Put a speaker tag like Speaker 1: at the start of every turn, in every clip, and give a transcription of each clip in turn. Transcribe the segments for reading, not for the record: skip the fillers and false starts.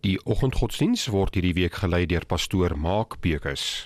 Speaker 1: Die oggendgodsdiens word hierdie week gelei deur pastoor Mark Bekes.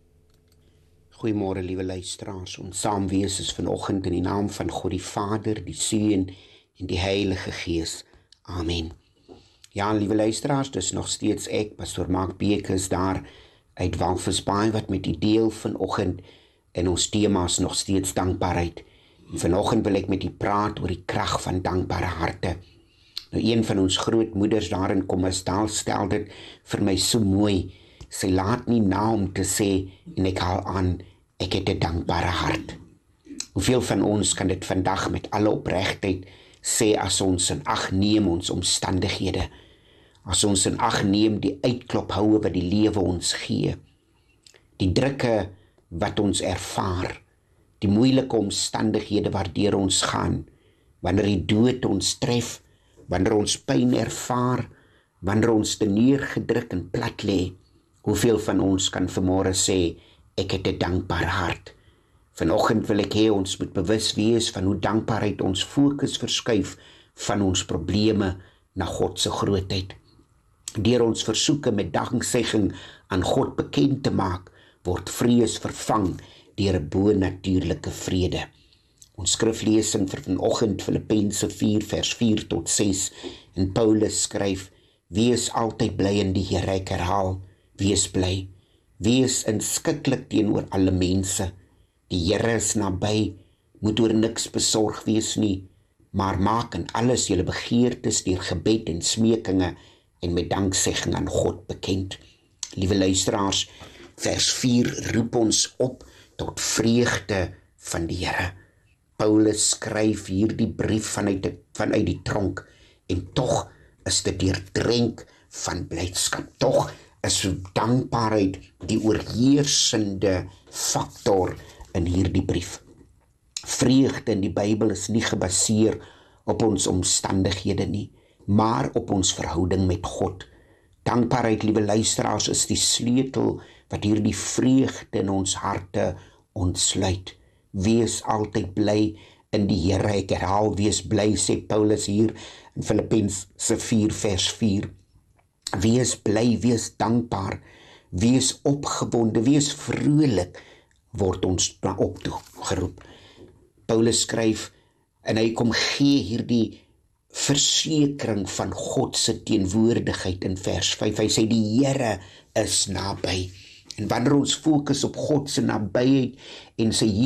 Speaker 2: Goeiemôre liewe luisteraars, ons saam wees is vanoggend in die naam van God die Vader, die Seun en die Heilige Gees. Amen. Ja, liewe luisteraars, dis nog steeds ek, pastoor Mark Bekes daar uit Walvisbaai wat met die deel vanoggend en ons thema is nog steeds dankbaarheid. En vanoggend wil ek met u praat oor die krag van dankbare harte. Nou, een van ons grootmoeders daar in Kommersdal stel dit vir my so mooi. Sy laat nie na om te sê, en ek haal aan, ek het 'n dankbare hart. Hoeveel van ons kan dit vandag met alle opregtheid sê as ons in ag neem ons omstandighede, as ons in ag neem die uitklophoue wat die lewe ons gee, die drukke wat ons ervaar, die moeilike omstandighede waardeur ons gaan, wanneer die dood ons tref, wanneer ons pyn ervaar, wanneer ons te neergedruk en plat lê, hoeveel van ons kan vanmôre sê, ek het 'n dankbare hart. Vanoggend wil ek hê ons moet bewus wees van hoe dankbaarheid ons fokus verskuif van ons probleme na God se grootheid. Deur ons versoeke met danksegging aan God bekend te maak, word vrees vervang deur 'n bo-natuurlike vrede. Ons skriflesing vir vanoggend Filippense 4 vers 4 tot 6 en Paulus skryf, wees altyd bly in die Here, ek herhaal, wees bly, wees inskikkelik teenoor alle mense, die Here is naby, moet oor niks besorg wees nie, maar maak in alles julle begeertes deur gebed en smekinge en met danksegging aan God bekend. Liewe luisteraars, vers 4 roep ons op tot vreugde van die Here. Paulus skryf hierdie brief vanuit die tronk en tog is dit deurdrenk van blydskap. Tog is dankbaarheid die oorheersende faktor in hierdie brief. Vreugde in die Bybel is nie gebaseer op ons omstandighede nie, maar op ons verhouding met God. Dankbaarheid, liewe luisteraars, is die sleutel wat hierdie vreugde in ons harte ontsluit. Wees altyd bly in die Here, ek herhaal, wees bly, sê Paulus hier in Filippense 4 vers 4. Wees bly, wees dankbaar, wees opgewonde, wees vrolik, word ons na op toe geroep. Paulus skryf, en hy kom gee hierdie versekering van God se teenwoordigheid in vers 5. Hy sê die Here is naby. En wanneer ons fokus op God se nabyheid en sy